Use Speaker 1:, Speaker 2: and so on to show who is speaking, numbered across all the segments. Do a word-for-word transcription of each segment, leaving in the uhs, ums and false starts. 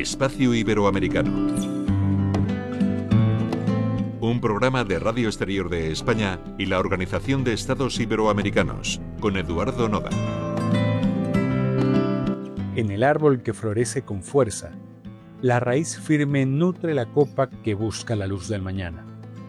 Speaker 1: Espacio Iberoamericano. Un programa de Radio Exterior de España y la Organización de Estados Iberoamericanos, con Eduardo Noda.
Speaker 2: En el árbol que florece con fuerza, la raíz firme nutre la copa que busca la luz del mañana.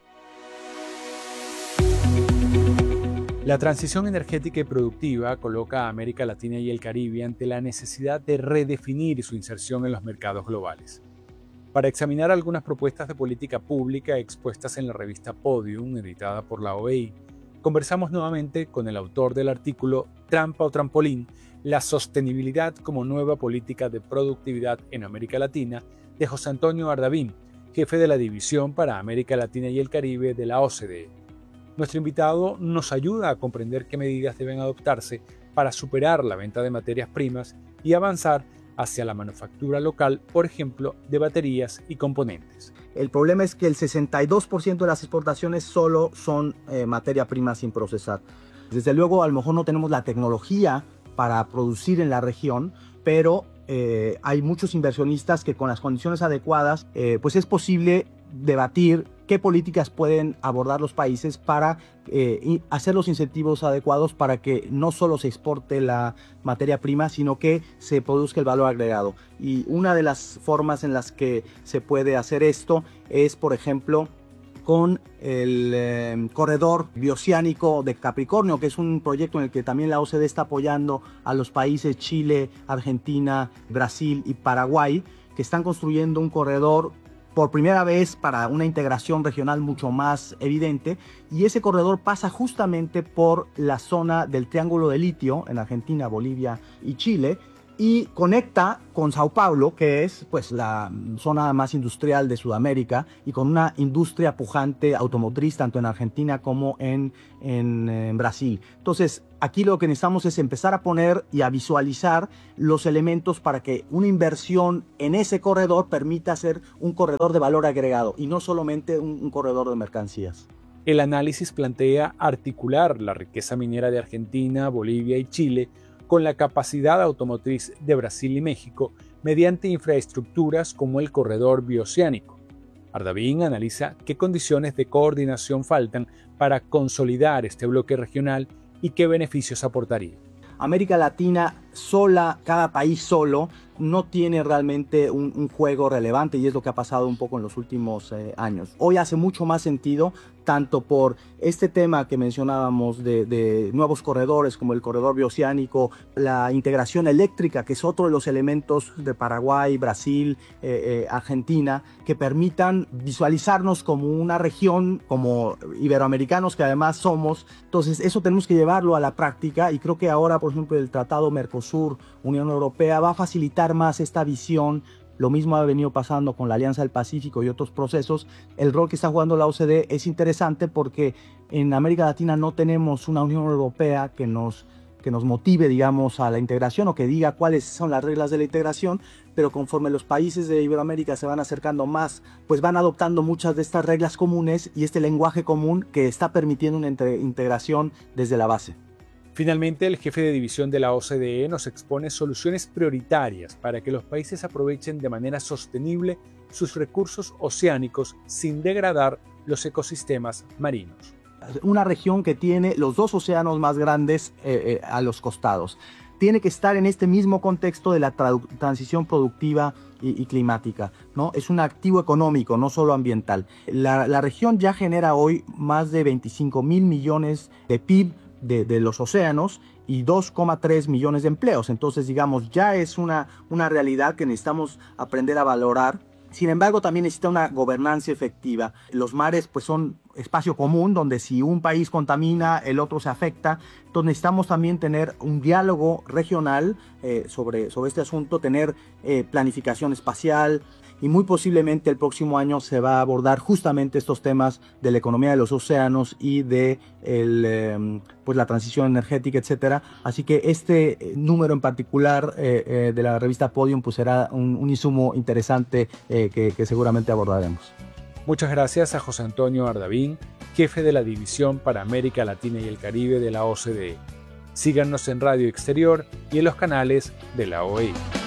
Speaker 2: La transición energética y productiva coloca a América Latina y el Caribe ante la necesidad de redefinir su inserción en los mercados globales. Para examinar algunas propuestas de política pública expuestas en la revista Podium, editada por la O E I, conversamos nuevamente con el autor del artículo Trampa o Trampolín, la sostenibilidad como nueva política de productividad en América Latina, de José Antonio Ardavín, jefe de la División para América Latina y el Caribe de la O C D E. Nuestro invitado nos ayuda a comprender qué medidas deben adoptarse para superar la venta de materias primas y avanzar hacia la manufactura local, por ejemplo, de baterías y componentes.
Speaker 3: El problema es que el sesenta y dos por ciento de las exportaciones solo son eh, materia prima sin procesar. Desde luego, a lo mejor no tenemos la tecnología para producir en la región, pero eh, hay muchos inversionistas que con las condiciones adecuadas, eh, pues es posible debatir qué políticas pueden abordar los países para eh, hacer los incentivos adecuados para que no solo se exporte la materia prima, sino que se produzca el valor agregado. Y una de las formas en las que se puede hacer esto es, por ejemplo, con el eh, corredor bioceánico de Capricornio, que es un proyecto en el que también la O C D E está apoyando a los países Chile, Argentina, Brasil y Paraguay, que están construyendo un corredor por primera vez para una integración regional mucho más evidente, y ese corredor pasa justamente por la zona del Triángulo de Litio en Argentina, Bolivia y Chile, y conecta con Sao Paulo, que es pues la zona más industrial de Sudamérica y con una industria pujante automotriz tanto en Argentina como en, en, en Brasil. Entonces, aquí lo que necesitamos es empezar a poner y a visualizar los elementos para que una inversión en ese corredor permita ser un corredor de valor agregado y no solamente un, un corredor de mercancías.
Speaker 2: El análisis plantea articular la riqueza minera de Argentina, Bolivia y Chile con la capacidad automotriz de Brasil y México mediante infraestructuras como el corredor bioceánico. Ardavín analiza qué condiciones de coordinación faltan para consolidar este bloque regional y qué beneficios aportaría.
Speaker 3: América Latina sola, cada país solo, no tiene realmente un, un juego relevante, y es lo que ha pasado un poco en los últimos eh, años. Hoy hace mucho más sentido, tanto por este tema que mencionábamos de, de nuevos corredores como el corredor bioceánico, la integración eléctrica, que es otro de los elementos de Paraguay, Brasil, eh, eh, Argentina, que permitan visualizarnos como una región, como iberoamericanos que además somos. Entonces eso tenemos que llevarlo a la práctica, y creo que ahora, por ejemplo, el Tratado Mercosur, Unión Europea, va a facilitar más esta visión. Lo mismo ha venido pasando con la Alianza del Pacífico y otros procesos. El rol que está jugando la O C D E es interesante porque en América Latina no tenemos una Unión Europea que nos, que nos motive, digamos, a la integración o que diga cuáles son las reglas de la integración, pero conforme los países de Iberoamérica se van acercando más, pues van adoptando muchas de estas reglas comunes y este lenguaje común que está permitiendo una integración desde la base.
Speaker 2: Finalmente, el jefe de división de la O C D E nos expone soluciones prioritarias para que los países aprovechen de manera sostenible sus recursos oceánicos sin degradar los ecosistemas marinos.
Speaker 3: Una región que tiene los dos océanos más grandes eh, eh, a los costados tiene que estar en este mismo contexto de la tra- transición productiva y, y climática, ¿no? Es un activo económico, no solo ambiental. La, la región ya genera hoy más de veinticinco mil millones de P I B De, de los océanos y dos coma tres millones de empleos. Entonces, digamos, ya es una, una realidad que necesitamos aprender a valorar. Sin embargo, también necesita una gobernanza efectiva. Los mares pues son espacio común donde si un país contamina, el otro se afecta. Entonces necesitamos también tener un diálogo regional eh, sobre, sobre este asunto, tener eh, planificación espacial, y muy posiblemente el próximo año se va a abordar justamente estos temas de la economía de los océanos y de el, eh, pues la transición energética, etcétera. Así que este número en particular eh, eh, de la revista Podium pues será un, un insumo interesante eh, que, que seguramente abordaremos.
Speaker 2: Muchas gracias a José Antonio Ardavín, jefe de la División para América Latina y el Caribe de la O C D E. Síganos en Radio Exterior y en los canales de la O E I.